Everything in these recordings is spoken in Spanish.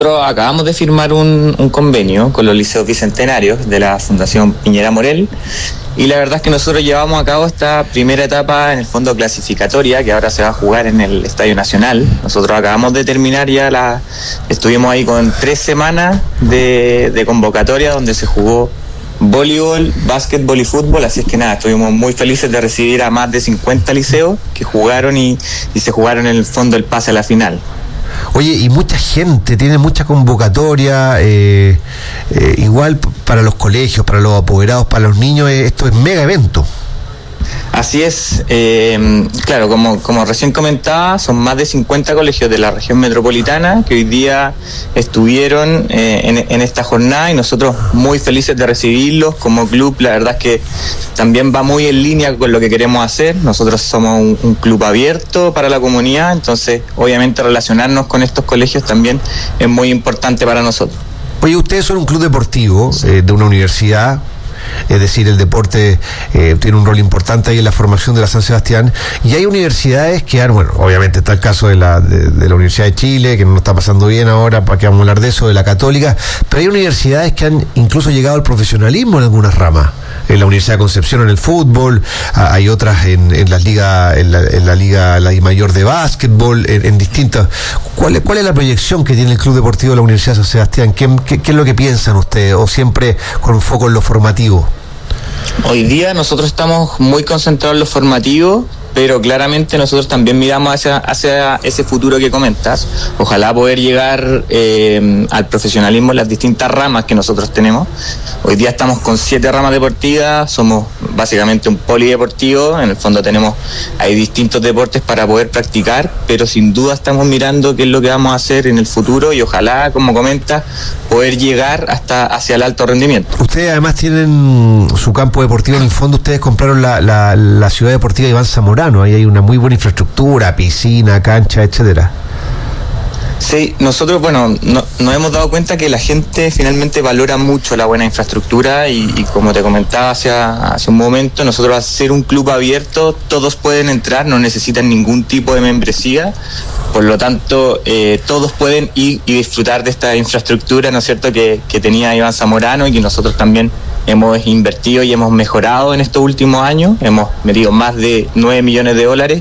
Nosotros acabamos de firmar un convenio con los liceos bicentenarios de la Fundación Piñera Morel, y la verdad es que nosotros llevamos a cabo esta primera etapa en el fondo clasificatoria, que ahora se va a jugar en el Estadio Nacional. Nosotros acabamos de terminar ya estuvimos ahí con 3 semanas de convocatoria donde se jugó voleibol, básquetbol y fútbol, así es que nada, estuvimos muy felices de recibir a más de 50 liceos que jugaron y se jugaron en el fondo el pase a la final. Oye, y mucha gente, tiene mucha convocatoria, igual para los colegios, para los apoderados, para los niños, esto es mega evento. Así es, claro, como recién comentaba, son más de 50 colegios de la región metropolitana que hoy día estuvieron en esta jornada, y nosotros muy felices de recibirlos como club. La verdad es que también va muy en línea con lo que queremos hacer. Nosotros somos un club abierto para la comunidad, entonces obviamente relacionarnos con estos colegios también es muy importante para nosotros. Oye, ustedes son un club deportivo de una universidad. Es decir, el deporte tiene un rol importante ahí en la formación de la San Sebastián, y hay universidades que han, bueno, obviamente está el caso de la Universidad de Chile, que no está pasando bien ahora, para que vamos a hablar de eso, de la Católica, pero hay universidades que han incluso llegado al profesionalismo en algunas ramas. En la Universidad de Concepción en el fútbol, hay otras en la liga mayor de básquetbol, en distintas. ¿Cuál es la proyección que tiene el Club Deportivo de la Universidad de San Sebastián? ¿Qué es lo que piensan ustedes? ¿O siempre con un foco en lo formativo? Hoy día nosotros estamos muy concentrados en lo formativo, pero claramente nosotros también miramos hacia ese futuro que comentas. Ojalá poder llegar al profesionalismo en las distintas ramas que nosotros tenemos. Hoy día estamos con 7 ramas deportivas, somos básicamente un polideportivo. En el fondo hay distintos deportes para poder practicar, pero sin duda estamos mirando qué es lo que vamos a hacer en el futuro, y ojalá, como comentas, poder llegar hacia el alto rendimiento. Ustedes además tienen su campo deportivo. En el fondo ustedes compraron la ciudad deportiva Iván Zamorano. Ahí hay una muy buena infraestructura, piscina, cancha, etcétera. Sí, nosotros, nos hemos dado cuenta que la gente finalmente valora mucho la buena infraestructura, y como te comentaba hace un momento, nosotros, al ser un club abierto, todos pueden entrar, no necesitan ningún tipo de membresía. Por lo tanto, todos pueden ir y disfrutar de esta infraestructura, ¿no es cierto?, que tenía Iván Zamorano, y que nosotros también hemos invertido y hemos mejorado en estos últimos años. Hemos metido más de $9 millones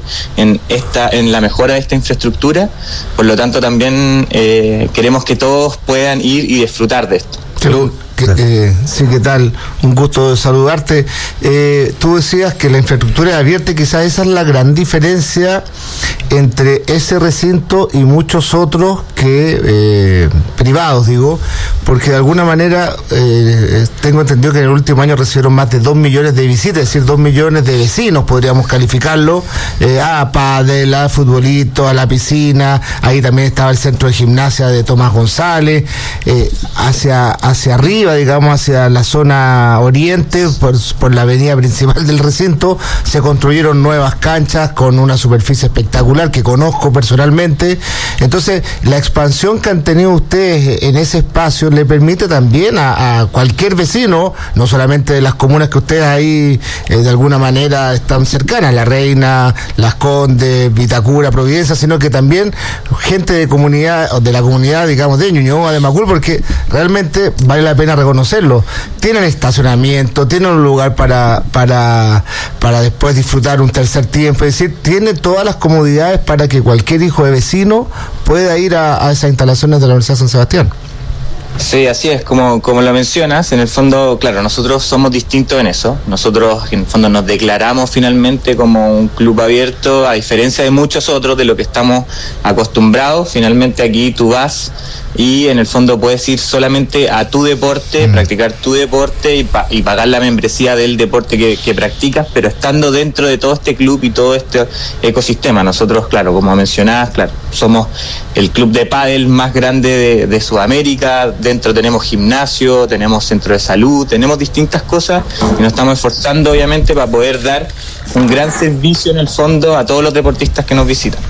en la mejora de esta infraestructura. Por lo tanto, también queremos que todos puedan ir y disfrutar de esto. Sí, ¿qué tal? Un gusto saludarte. Tú decías que la infraestructura es abierta, y quizás esa es la gran diferencia entre ese recinto y muchos otros privados, porque de alguna manera tengo entendido que en el último año recibieron más de 2 millones de visitas, es decir, 2 millones de vecinos, podríamos calificarlo, a pádel, a futbolito, a la piscina. Ahí también estaba el centro de gimnasia de Tomás González, hacia arriba, hacia la zona oriente, por la avenida principal del recinto, se construyeron nuevas canchas con una superficie espectacular que conozco personalmente. Entonces, la expansión que han tenido ustedes en ese espacio le permite también a cualquier vecino, no solamente de las comunas que ustedes ahí de alguna manera están cercanas, La Reina, Las Condes, Vitacura, Providencia, sino que también gente de la comunidad, de Ñuñoa, de Macul, porque realmente vale la pena reconocerlo. Tienen estacionamiento, tienen un lugar para después disfrutar un tercer tiempo, es decir, tienen todas las comodidades para que cualquier hijo de vecino pueda ir a esas instalaciones de la Universidad de San Sebastián. Sí, así es, como lo mencionas. En el fondo, claro, nosotros somos distintos en eso. Nosotros, en el fondo, nos declaramos finalmente como un club abierto, a diferencia de muchos otros de lo que estamos acostumbrados. Finalmente aquí tú vas y en el fondo puedes ir solamente a tu deporte, practicar tu deporte y pagar la membresía del deporte que practicas, pero estando dentro de todo este club y todo este ecosistema. Nosotros, claro, como mencionabas, somos el club de pádel más grande de Sudamérica. Dentro tenemos gimnasio, tenemos centro de salud, tenemos distintas cosas, y nos estamos esforzando obviamente para poder dar un gran servicio en el fondo a todos los deportistas que nos visitan.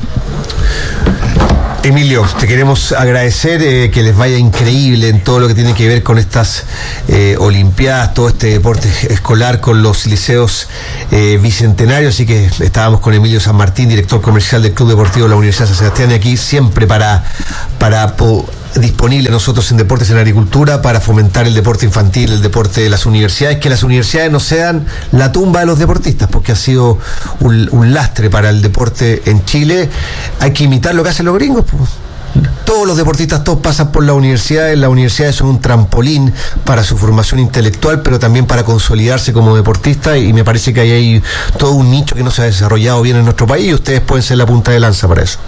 Emilio, te queremos agradecer, que les vaya increíble en todo lo que tiene que ver con estas olimpiadas, todo este deporte escolar con los liceos bicentenarios. Así que estábamos con Emilio San Martín, director comercial del Club Deportivo de la Universidad de San Sebastián, y aquí siempre para disponible nosotros en Deportes en Agricultura para fomentar el deporte infantil, el deporte de las universidades, que las universidades no sean la tumba de los deportistas, porque ha sido un lastre para el deporte en Chile. Hay que imitar lo que hacen los gringos, pues. Todos los deportistas, todos pasan por las universidades son un trampolín para su formación intelectual, pero también para consolidarse como deportista, y me parece que ahí hay todo un nicho que no se ha desarrollado bien en nuestro país, y ustedes pueden ser la punta de lanza para eso.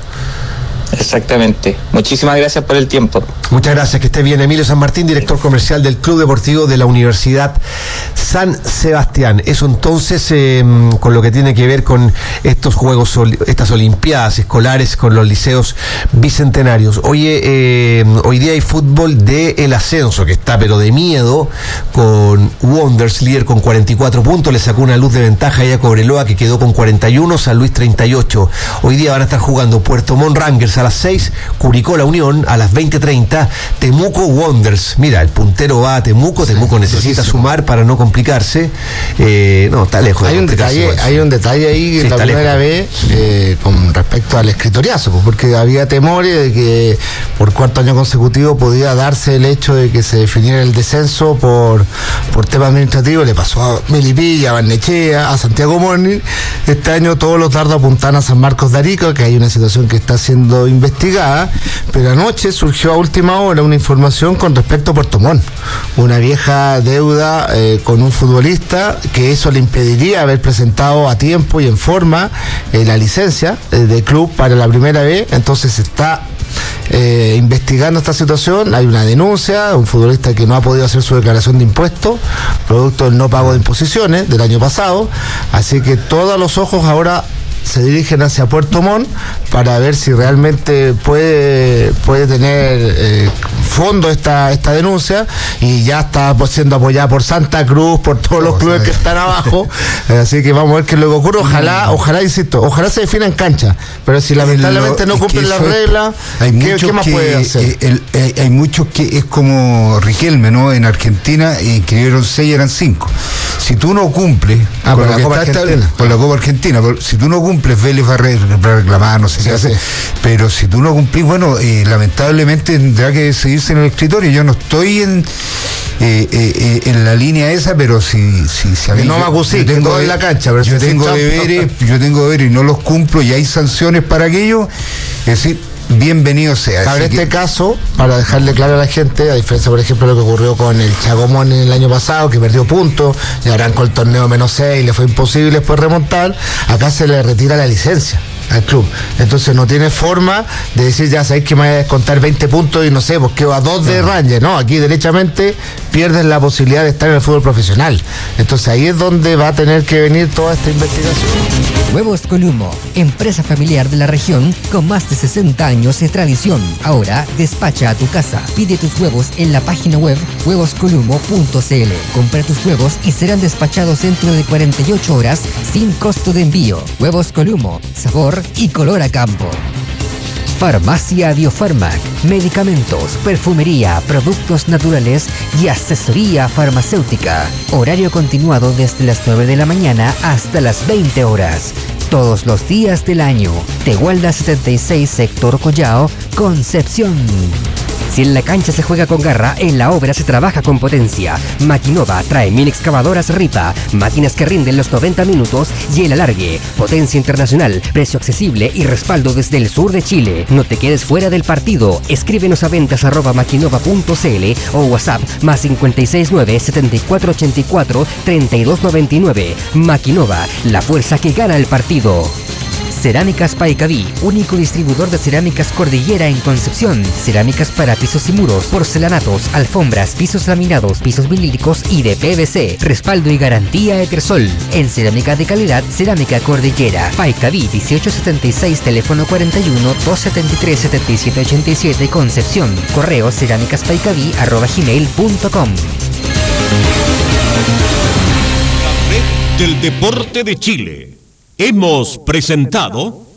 Exactamente. Muchísimas gracias por el tiempo. Muchas gracias, que esté bien. Emilio San Martín, director comercial del Club Deportivo de la Universidad San Sebastián. Eso entonces, con lo que tiene que ver con estos juegos, estas olimpiadas escolares con los liceos bicentenarios. Oye, hoy día hay fútbol de el ascenso, que está pero de miedo, con Wanderers, líder con 44 puntos, le sacó una luz de ventaja ahí a Cobreloa, que quedó con 41, San Luis 38. Hoy día van a estar jugando Puerto Montt Rangers a las 6, Curicó La Unión a las 20:30, Temuco Wanderers. Mira, el puntero va a Temuco necesita sumar para no complicarse. No, está lejos. Hay un detalle ahí en la primera vez con respecto al escritoriazo, porque había temores de que por cuarto año consecutivo podía darse el hecho de que se definiera el descenso por temas administrativos. Le pasó a Melipilla, a Barnechea, a Santiago Morning. Este año todos los dardos apuntan a San Marcos de Arica, que hay una situación que está siendo investigada, pero anoche surgió a última hora una información con respecto a Puerto Montt, una vieja deuda con un futbolista, que eso le impediría haber presentado a tiempo y en forma la licencia de club para la primera vez. Entonces se está investigando esta situación. Hay una denuncia, un futbolista que no ha podido hacer su declaración de impuestos producto del no pago de imposiciones del año pasado, así que todos los ojos ahora se dirigen hacia Puerto Montt para ver si realmente puede tener fondo esta denuncia, y ya está siendo apoyada por Santa Cruz, por todos los clubes que están abajo, así que vamos a ver qué luego ocurre. Ojalá, insisto, ojalá se defina en cancha, pero si lamentablemente no cumplen las reglas, ¿qué más puede hacer? Hay muchos que es como Riquelme, ¿no? En Argentina inscribieron 6, eran 5. Si tú no cumples por la Copa Argentina, si tú no cumples, Vélez va a reclamar, no sé qué hace. Pero si tú no cumplís, bueno, lamentablemente tendrá que seguirse en el escritorio. Yo no estoy en la línea esa, pero si a mí no me acusé, tengo en la cancha, pero yo tengo deberes y no los cumplo y hay sanciones para aquello, es decir, bienvenido sea. Para este caso, para dejarle claro a la gente, a diferencia, por ejemplo, de lo que ocurrió con el Chagomón en el año pasado, que perdió puntos, y arrancó el torneo -6, le fue imposible después remontar, acá se le retira la licencia al club. Entonces no tiene forma de decir, ya sabéis que me voy a descontar 20 puntos y no sé, pues quedo a 2 de Rangers, ¿no? Aquí derechamente pierdes la posibilidad de estar en el fútbol profesional. Entonces ahí es donde va a tener que venir toda esta investigación. Huevos Columo, empresa familiar de la región con más de 60 años de tradición. Ahora despacha a tu casa. Pide tus huevos en la página web huevoscolumo.cl. Compra tus huevos y serán despachados dentro de 48 horas sin costo de envío. Huevos Columo, sabor y color a campo. Farmacia Biofarmac, medicamentos, perfumería, productos naturales y asesoría farmacéutica. Horario continuado desde las 9 de la mañana hasta las 20 horas. Todos los días del año. Tehualda 76, sector Collao, Concepción. Si en la cancha se juega con garra, en la obra se trabaja con potencia. Maquinova trae 1000 excavadoras Ripa, máquinas que rinden los 90 minutos y el alargue. Potencia internacional, precio accesible y respaldo desde el sur de Chile. No te quedes fuera del partido. Escríbenos a ventas@maquinova.cl o WhatsApp +569 7484 3299. Maquinova, la fuerza que gana el partido. Cerámicas Paicaví, único distribuidor de cerámicas Cordillera en Concepción. Cerámicas para pisos y muros, porcelanatos, alfombras, pisos laminados, pisos vinílicos y de PVC. Respaldo y garantía Etersol. En cerámica de calidad, Cerámica Cordillera. Paicaví 1876, teléfono 41 273 7787, Concepción. Correo cerámicaspaicaví@gmail.com. La red del deporte de Chile. Hemos presentado